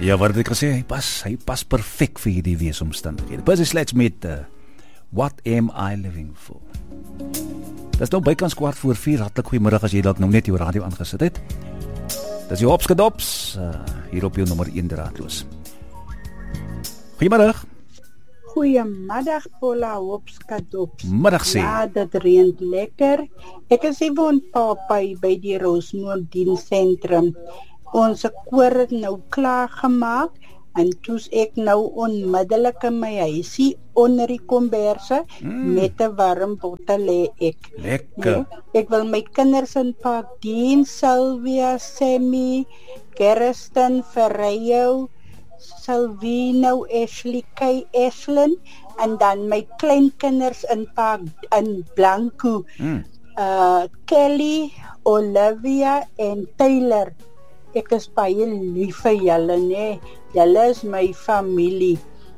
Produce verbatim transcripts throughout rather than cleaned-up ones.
Ja, wat het ek gesê? Hy pas, hy pas perfek vir hierdie weeromstandighede. Percy Sledge met uh, What Am I Living For? Dit is nou bykans kwart voor vier. Hartlik goeiemiddag as jy dalk nou net jou radio aangesit het. Dis jou Hopskadops, uh, hier op jou nommer een draadloos. Goeiemiddag. Goeiemiddag, Paula Hopskadops. Middag sê. Ja, dit reën lekker. Ek is hier woon papai by die Rosemond Diensentrum. Ons koor het nou klaar gemaak en toes ek nou onmiddellik in my huisie onder die komberse mm. met 'n warm bottel lê ek. Lekker. Nee, ek wil my kinders inpak, Dean, Sylvia, Sammy, Kirsten, Ferreyo, Salvino, Ashley, Kay, Ashlyn en dan my kleinkinders inpak in Blanco. Mm. Uh, Kelly, Olivia en Taylor. Ek is baie lief vir julle, nee. Julle is my familie.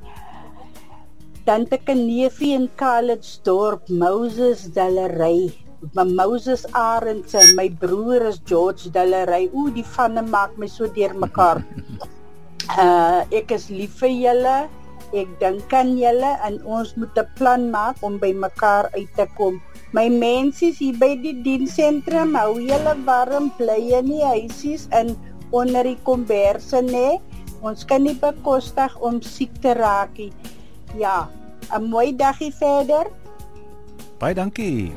Dan ek 'n neefie in Calitzdorp, Moses Dellery. Moses Arendse, my broer is George Dellery. Oeh, die vanne maak my so deurmekaar. Uh, ek is lief vir julle. Ek dink aan julle en ons moet 'n plan maak om by mekaar uit te kom. My mensies hier by die diensentrum, hou julle warm, bly in die huisies en onder die komberse, nee. Ons kan nie bekostig om siek te raak nie. Ja, 'n mooi dagie verder. Baie dankie.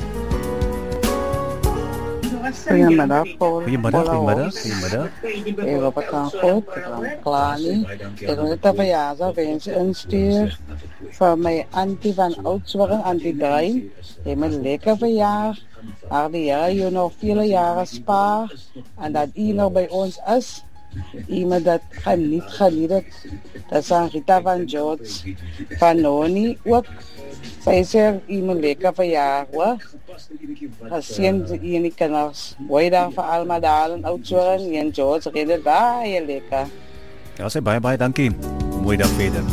Goeiemiddag, Paul. Goeiemiddag, goeiemiddag, goeiemiddag. Ek hoop het gaan goed, ek ben klaar nie. Ek wil net 'n verjaardag wens instuur vir my auntie van Oudtshoorn, auntie Drein. Jy moet lekker verjaar. Al die jaar jy nog vele jaren spaar en dat jy nog bij ons is. Iemand dat geniet, geniet het. Dat is aan Rita van George, van Noni ook. Zij zegt, jy moet lekker verjaar hoor. Gezien jy die kinders. Mooi dag vir Alma Dalen, Oudtshoorn en George, rede baie lekker. Ja, sê baie, baie dankie. Mooi dag verder.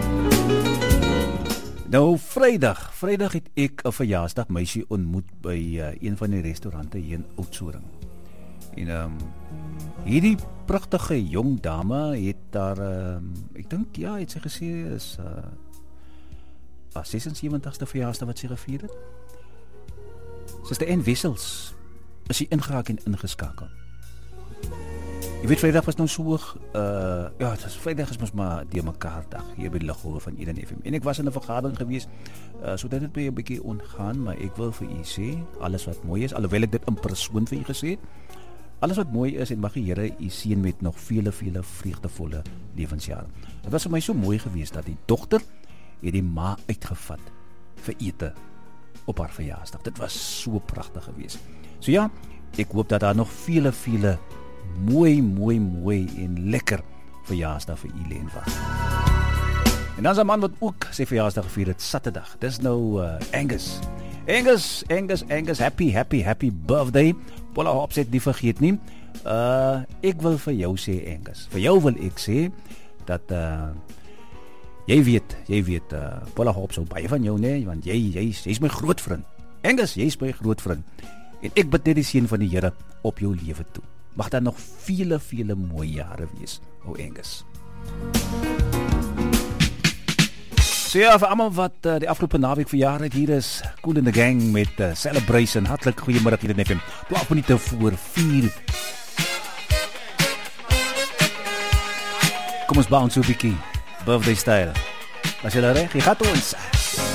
Nou, Vrydag, Vrydag het ek 'n verjaarsdag meisie ontmoet by uh, een van die restaurante hier in Oudtshoorn. En um, hierdie pragtige jong dame het daar, um, ek dink, ja, het sy gesê, is uh, uh, sesensewentigste verjaarsdag wat sy gevier het. Suster N Wessels is sy ingeraak en ingeskakel. Jy weet, Vrydag was nou so hoog, uh, ja, het is, Vrydag is ons maar die mekaar dag, hier by die Liggolwe van Eden F M. En ek was in 'n vergadering gewees, uh, so dit het my 'n bietjie ontgaan, maar ek wil vir u sê, alles wat mooi is, alhoewel ek dit in persoon vir u gesê het, alles wat mooi is, en mag die Here u seën met nog vele, vele vreugdevolle lewensjare. Het was vir my so mooi gewees, dat die dogter het die ma uitgevat vir ete op haar verjaarsdag. Dit was so pragtig gewees. So ja, ek hoop dat daar nog vele, vele mooi, mooi, mooi en lekker verjaarsdag vir Eileen was. En dan is 'n man wat ook sy verjaarsdag gevier het, Saterdag. Dis nou uh, Angus. Angus, Angus, Angus, happy, happy, happy birthday. Paula Hops het nie vergeet nie. Uh, ek wil vir jou sê, Angus. Vir jou wil ek sê, dat uh, jy weet, jy weet, uh, Paula Hops hou baie van jou, nee, want jy, jy, jy is my groot vriend. Angus, jy is my groot vriend. En ek bid net die seën van die Here op jou lewe toe. Mag daar nog vele, vele mooie jare wees, o Angus. So ja, vir almal wat uh, die afgelope naweek verjaar het, hier is Kool in the Gang met uh, Celebration. Hartlik goeiemiddag hier in F M. twaalf minute voor vier. Kom ons bounce 'n bietjie. Birthday style. As jy daar reg, jy gaat ons.